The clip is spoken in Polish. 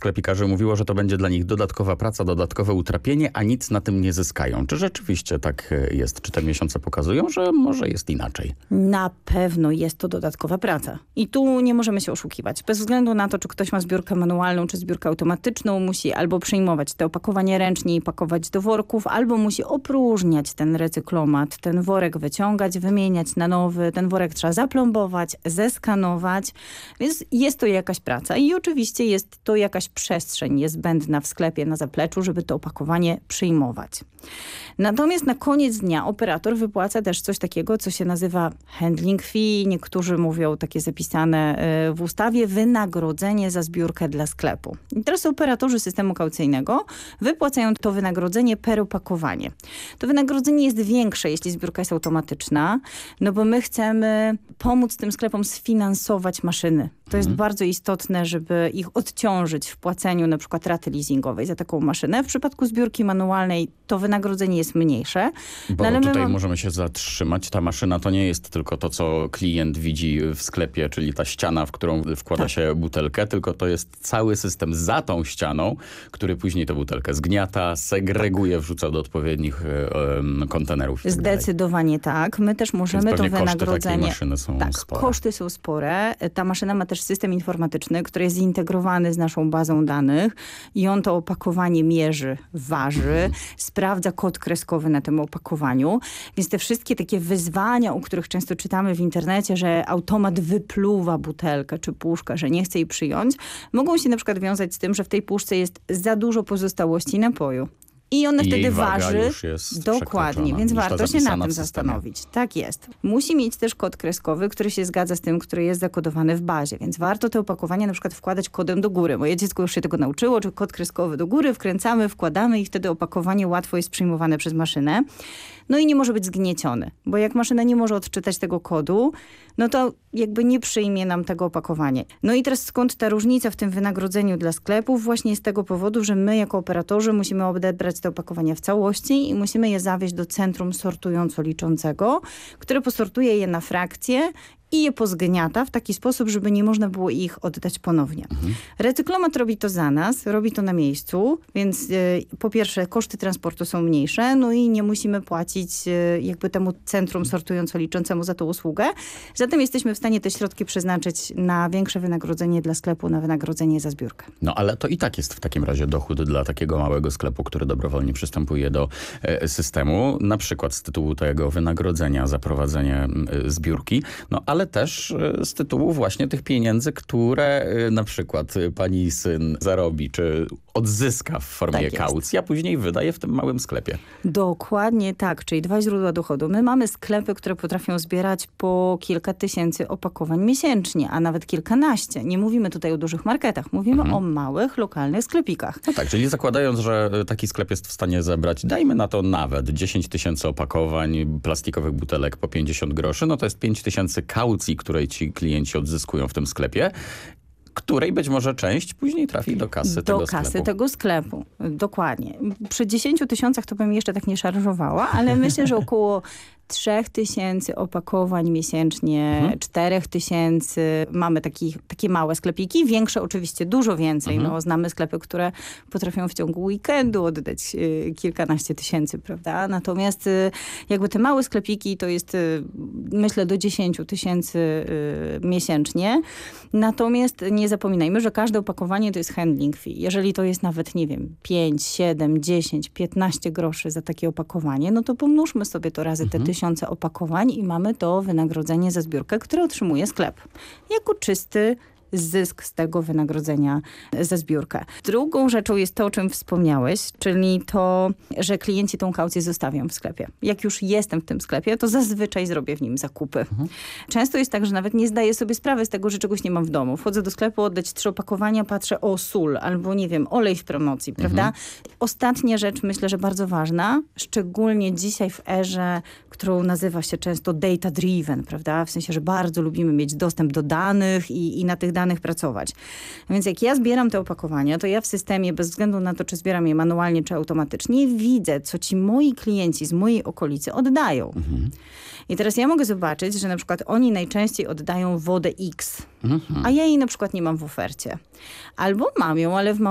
sklepikarzy mówiło, że to będzie dla nich dodatkowa praca, dodatkowe utrapienie, a nic na tym nie zyskają. Czy rzeczywiście tak jest? Czy te miesiące pokazują, że może jest inaczej? Na pewno jest to dodatkowa praca. I tu nie możemy się oszukiwać. Bez względu na to, czy ktoś ma zbiórkę manualną, czy zbiórkę automatyczną, musi albo przyjmować te opakowania ręcznie i pakować do worków, albo musi opróżniać ten recyklomat, ten worek wyciągać, wymieniać na nowy, ten worek trzeba zaplombować, zeskanować, więc jest to jakaś praca i oczywiście jest to jakaś przestrzeń niezbędna w sklepie na zapleczu, żeby to opakowanie przyjmować. Natomiast na koniec dnia operator wypłaca też coś takiego, co się nazywa handling fee. Niektórzy mówią, takie zapisane w ustawie, wynagrodzenie za zbiórkę dla sklepu. I teraz operatorzy systemu kaucyjnego wypłacają to wynagrodzenie per opakowanie. To wynagrodzenie jest większe, jeśli zbiórka jest automatyczna, no bo my chcemy pomóc tym sklepom sfinansować maszyny. To jest bardzo istotne, żeby ich odciążyć w płaceniu na przykład raty leasingowej za taką maszynę. W przypadku zbiórki manualnej to wynagrodzenie jest mniejsze. Bo tutaj możemy się zatrzymać. Ta maszyna to nie jest tylko to, co klient widzi w sklepie, czyli ta ściana, w którą wkłada się butelkę, tylko to jest cały system za tą ścianą, który później tę butelkę zgniata, segreguje, wrzuca do odpowiednich kontenerów. Zdecydowanie tak. My też możemy to wynagrodzenie... Koszty takiej maszyny są spore. Koszty są spore. Ta maszyna ma też system informatyczny, który jest zintegrowany z naszą bazą danych i on to opakowanie mierzy, waży, sprawdza kod kreskowy na tym opakowaniu. Więc te wszystkie takie wyzwania, o których często czytamy w internecie, że automat wypluwa butelkę czy puszkę, że nie chce jej przyjąć, mogą się na przykład wiązać z tym, że w tej puszce jest za dużo pozostałości napoju. I one wtedy waży. Już jest dokładnie, więc warto się nad tym zastanowić. Tak jest. Musi mieć też kod kreskowy, który się zgadza z tym, który jest zakodowany w bazie, więc warto te opakowania na przykład wkładać kodem do góry. Moje dziecko już się tego nauczyło, czy kod kreskowy do góry, wkręcamy, wkładamy i wtedy opakowanie łatwo jest przyjmowane przez maszynę. No i nie może być zgnieciony, bo jak maszyna nie może odczytać tego kodu, no to jakby nie przyjmie nam tego opakowania. No i teraz skąd ta różnica w tym wynagrodzeniu dla sklepów? Właśnie z tego powodu, że my jako operatorzy musimy odebrać te opakowania w całości i musimy je zawieźć do centrum sortująco-liczącego, które posortuje je na frakcje i je pozgniata w taki sposób, żeby nie można było ich oddać ponownie. Recyklomat robi to za nas, robi to na miejscu, więc po pierwsze koszty transportu są mniejsze, no i nie musimy płacić jakby temu centrum sortująco-liczącemu za tą usługę. Zatem jesteśmy w stanie te środki przeznaczyć na większe wynagrodzenie dla sklepu, na wynagrodzenie za zbiórkę. No ale to i tak jest w takim razie dochód dla takiego małego sklepu, który dobrowolnie przystępuje do systemu, na przykład z tytułu tego wynagrodzenia za prowadzenie zbiórki, no ale też z tytułu właśnie tych pieniędzy, które na przykład pani syn zarobi, czy odzyska w formie kaucji, a później wydaje w tym małym sklepie. Dokładnie tak, czyli dwa źródła dochodu. My mamy sklepy, które potrafią zbierać po kilka tysięcy opakowań miesięcznie, a nawet kilkanaście. Nie mówimy tutaj o dużych marketach, mówimy o małych, lokalnych sklepikach. No tak, czyli zakładając, że taki sklep jest w stanie zebrać, dajmy na to nawet 10 tysięcy opakowań, plastikowych butelek po 50 groszy, no to jest 5 tysięcy kaucji, której ci klienci odzyskują w tym sklepie, której być może część później trafi do kasy tego sklepu. Do kasy tego sklepu, dokładnie. Przy 10 tysiącach to bym jeszcze tak nie szarżowała, ale myślę, że około 3000 opakowań miesięcznie, 4000. Mamy takie małe sklepiki, większe oczywiście dużo więcej. No, znamy sklepy, które potrafią w ciągu weekendu oddać kilkanaście tysięcy, prawda? Natomiast jakby te małe sklepiki to jest myślę do 10 tysięcy miesięcznie. Natomiast nie zapominajmy, że każde opakowanie to jest handling fee. Jeżeli to jest nawet, nie wiem, 5, 7, 10, 15 groszy za takie opakowanie, no to pomnóżmy sobie to razy te 1000 opakowań i mamy to wynagrodzenie za zbiórkę, które otrzymuje sklep. Jako czysty zysk z tego wynagrodzenia za zbiórkę. Drugą rzeczą jest to, o czym wspomniałeś, czyli to, że klienci tą kaucję zostawią w sklepie. Jak już jestem w tym sklepie, to zazwyczaj zrobię w nim zakupy. Często jest tak, że nawet nie zdaję sobie sprawy z tego, że czegoś nie mam w domu. Wchodzę do sklepu, oddać 3 opakowania, patrzę, o sól, albo nie wiem, olej w promocji, prawda? Ostatnia rzecz, myślę, że bardzo ważna, szczególnie dzisiaj w erze, którą nazywa się często data driven, prawda? W sensie, że bardzo lubimy mieć dostęp do danych i na tych danych pracować. Więc jak ja zbieram te opakowania, to ja w systemie, bez względu na to, czy zbieram je manualnie, czy automatycznie, widzę, co ci moi klienci z mojej okolicy oddają. I teraz ja mogę zobaczyć, że na przykład oni najczęściej oddają wodę X, a ja jej na przykład nie mam w ofercie. Albo mam ją, ale w